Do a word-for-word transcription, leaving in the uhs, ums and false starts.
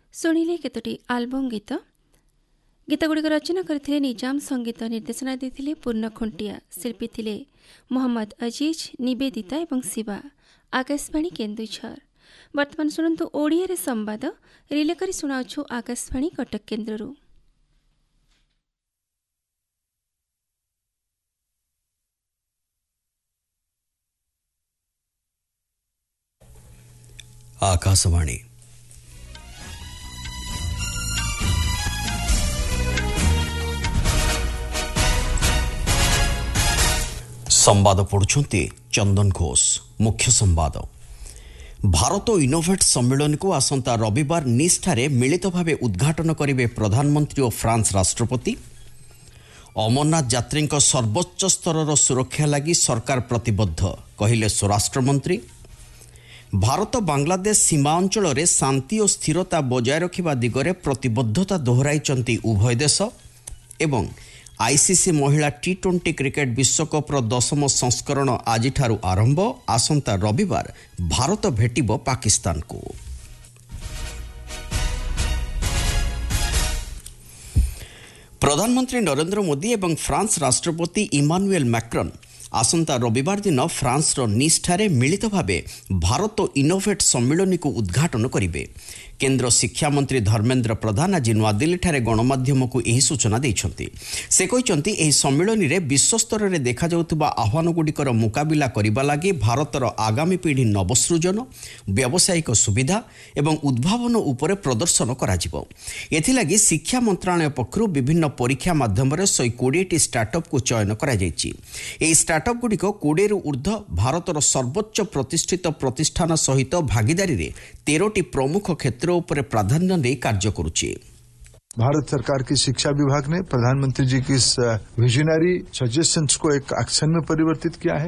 शुणिले केतोटी album गीत गीतगुड़िक रचना करथिले निजाम संगीत निर्देशना देथिले पूर्ण खुंटिया शिल्पी थिले मोहम्मद अजीज निवेदिता एवं शिवा आकाशवाणी केन्दुझर। वर्तमान शुणु ओडिया संवाद रिले करी शुणाउछु आकाशवाणी कटक केन्द्ररू। आकाशवाणी संवाद पढ़ुछंती चंदन घोष। मुख्य संवाद। भारत इनोवेट सम्मेलन को आसंता रविवार निस ठारे मिलित भावे उद्घाटन करिवे प्रधानमंत्री और फ्रांस राष्ट्रपति। अमरनाथ यात्री सर्वोच्च स्तर सुरक्षा लगी सरकार प्रतिबद्ध कहिले स्वराष्ट्र मंत्री। भारत बांग्लादेश सीमा अंचल में शांति और स्थिरता बजाय रखिबा दिगरे प्रतिबद्धता दोहराइचंती उभय देश। एवं आईसीसी महिला टी ट्वेंटी क्रिकेट विश्वकप दशम संस्करण आज आरंभ। आसंता रविवार भारत भेटिब पाकिस्तान को। प्रधानमंत्री नरेंद्र मोदी एवं फ्रांस राष्ट्रपति इमानुएल मैक्रोन आसंता रविवार दिन फ्रांस रो निस ठारे मिलित भावे भारत इनोवेट सम्मेलन को उद्घाटन करिवे। केंद्र शिक्षा मंत्री धर्मेंद्र प्रधान आज नुआदिल्ली ठारे गणमाध्यम को यही सूचना देइछंती। से कहिसंती एही सम्मेलन रे विश्व स्तर रे देखा जाउतबा आह्वान गुडिकर मुकाबिला करिबा लागि भारतर आगामी पीढ़ी नवसृजन व्यावसायिक सुविधा एवं उद्भावन उपरे प्रदर्शन कराजिबो। एथिलागि शिक्षा मंत्रालय पक्षरु विभिन्न परीक्षा माध्यम रे एक सौ बीस टी स्टार्टअप को चयन करा जायछि। एही स्टार्टअप गुडिक बीस रु ऊर्ध्व भारतर सर्वोच्च प्रतिष्ठित प्रतिष्ठान सहित भागीदारी रे तेरह टी प्रमुख क्षेत्र उपरे प्राधान्य दे कार्य करुछि। भारत सरकार की शिक्षा विभाग ने प्रधानमंत्री जी की इस विजनरी सजेशंस को एक एक्शन में परिवर्तित किया है।